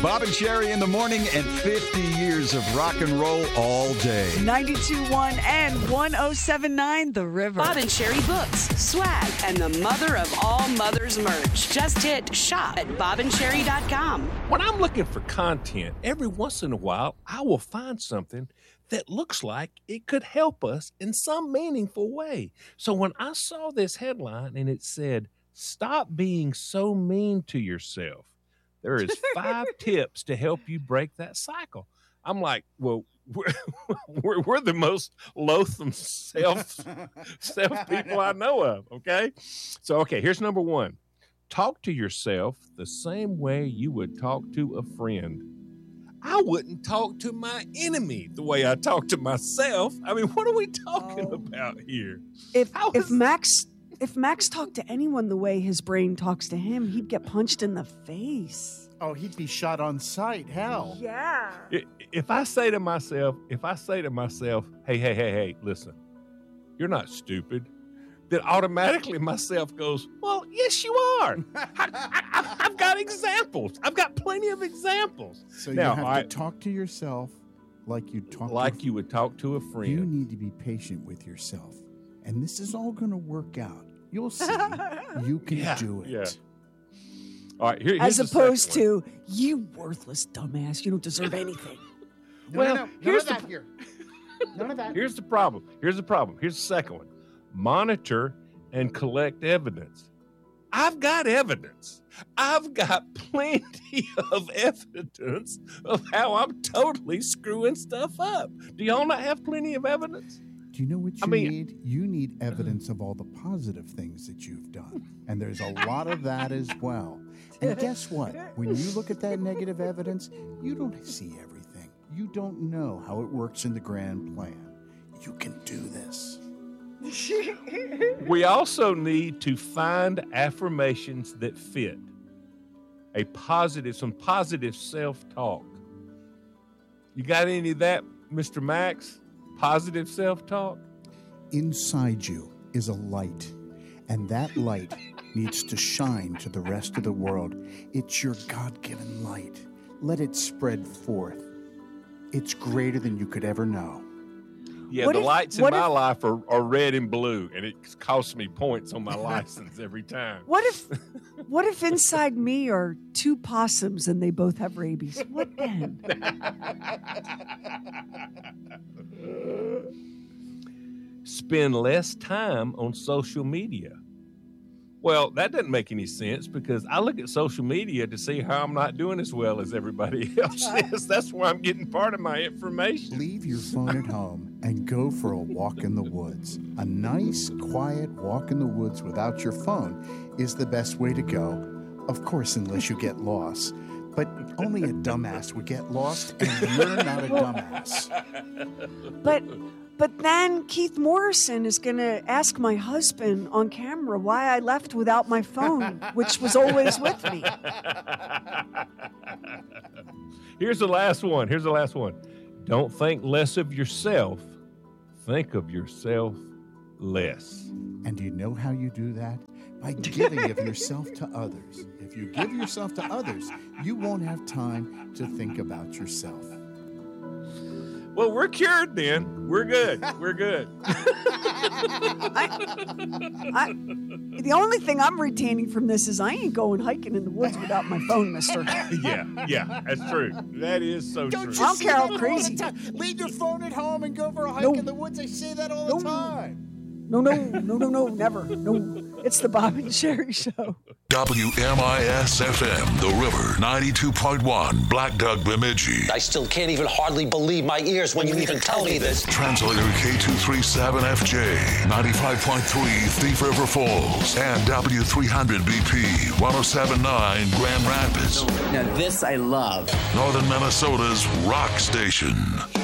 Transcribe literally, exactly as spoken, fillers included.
Bob and Sherry in the morning and fifty years of rock and roll all day. ninety-two point one and one oh seven point nine The River. Bob and Sherry books, swag, and the mother of all mothers merch. Just hit shop at bob and sherry dot com. When I'm looking for content, every once in a while, I will find something that looks like it could help us in some meaningful way. So when I saw this headline and it said, "Stop being so mean to yourself," there is five tips to help you break that cycle. I'm like, well, we're, we're, we're the most loathsome self, self people I know of, okay? So, okay, here's number one. Talk to yourself the same way you would talk to a friend. I wouldn't talk to my enemy the way I talk to myself. I mean, what are we talking Oh. about here? If How if is- Max if Max talked to anyone the way his brain talks to him, he'd get punched in the face. Oh, he'd be shot on sight. Hell. Yeah. I- If I say to myself, if I say to myself, hey, hey, hey, hey, listen, you're not stupid, then automatically myself goes, well, yes, you are. I, I, I've got examples. I've got plenty of examples. So Now, you have I- to talk to yourself like you talk Like to you would talk to a You friend. need to be patient with yourself. And this is all going to work out. You'll see. You can Yeah, do it. yeah. All right, here, As here's the opposed second one. to, you worthless dumbass, you don't deserve anything. No, Well, no, no. here's None of the- that here. None of that. Here's the problem. Here's the problem. Here's the second one. Monitor and collect evidence. I've got evidence. I've got plenty of evidence of how I'm totally screwing stuff up. Do y'all not have plenty of evidence? Do you know what you I mean- need? You need evidence of all the positive things that you've done. And there's a lot of that as well. And guess what? When you look at that negative evidence, you don't see everything. You don't know how it works in the grand plan. You can do this. We also need to find affirmations that fit. A positive, some positive self-talk. You got any of that, Mister Max? Positive self-talk? Inside you is a light, and that light needs to shine to the rest of the world. It's your God-given light. Let it spread forth. It's greater than you could ever know. Yeah, What the if- lights in what my if- life are, are red and blue, and it costs me points on my license every time. What if what if inside me are two possums and they both have rabies? What then? Spend less time on social media. Well, that doesn't make any sense because I look at social media to see how I'm not doing as well as everybody else is. That's where I'm getting part of my information. Leave your phone at home and go for a walk in the woods. A nice, quiet walk in the woods without your phone is the best way to go. Of course, unless you get lost. But only a dumbass would get lost, and you're not a dumbass. But but then Keith Morrison is going to ask my husband on camera why I left without my phone, which was always with me. Here's the last one. Here's the last one. Don't think less of yourself. Think of yourself less. And do you know how you do that? By giving of yourself to others. If you give yourself to others, you won't have time to think about yourself. Well, we're cured then. We're good. We're good. I, the only thing I'm retaining from this is I ain't going hiking in the woods without my phone, mister. Yeah, yeah, that's true. That is so true. I don't care how crazy. Leave your phone at home and go for a hike No. in the woods. I say that all No. the time. No, no, no, no, no, never. No. It's the Bob and Sherry Show. W M I S F M, The River, ninety-two point one, Black Duck, Bemidji. I still can't even hardly believe my ears when you even tell me this. Translator K two thirty-seven F J, ninety-five point three, Thief River Falls, and W three hundred B P, one oh seven point nine, Grand Rapids. Now this I love. Northern Minnesota's rock station.